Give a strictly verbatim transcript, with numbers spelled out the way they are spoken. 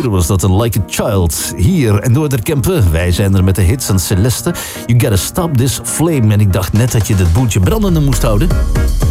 Toeren was dat een Like a Child. Hier en door de Kempen. Wij zijn er met de hits aan Celeste. You Gotta Stop This Flame. En ik dacht net dat je dit boeltje brandende moest houden.